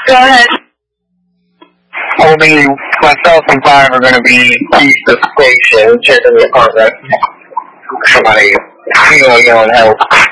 Go ahead. Only myself and 5 are going to be east of the station, checking the apartment. Somebody yelling help.